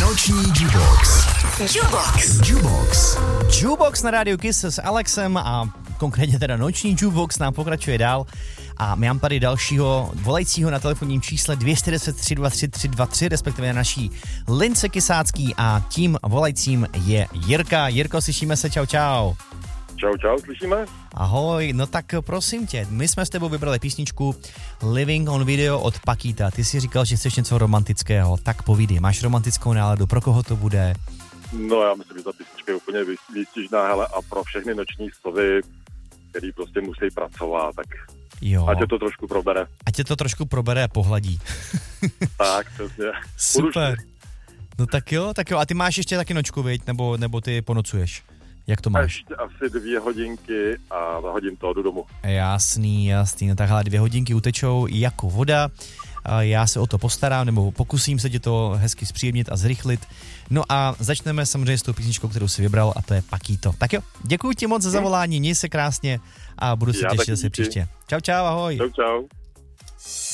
Noční Jukebox. Jukebox na rádiu Kiss s Alexem a konkrétně teda Noční Jukebox nám pokračuje dál. A my mám tady dalšího volajícího na telefonním čísle 210 323 323, respektive na naší lince kysácký, a tím volajícím je Jirka. Jirko, slyšíme se, čau. Čau, slyšíme? Ahoj, no tak prosím tě, my jsme s tebou vybrali písničku Living on Video od Paquita. Ty jsi říkal, že chceš něco romantického, tak povídej, máš romantickou náladu, pro koho to bude? No já myslím, že ta písnička je úplně výstižná, hele, a pro všechny noční sovy, který prostě musí pracovat, tak jo. Ať tě to trošku probere a pohladí. Tak, přesně. Super. No tak jo, a ty máš ještě taky nočku, viď? Nebo ty ponocuješ? Jak to máš? Ještě asi 2 hodinky a zahodím to, jdu domů. Jasný, no takhle 2 hodinky utečou jako voda. Já se o to postarám, nebo pokusím se tě to hezky zpříjemnit a zrychlit. No a začneme samozřejmě s tou písničkou, kterou jsi vybral, a to je Paquito. Tak jo, děkuji ti moc za zavolání, měj se krásně a budu se těšit zase příště. Čau, ahoj. Čau.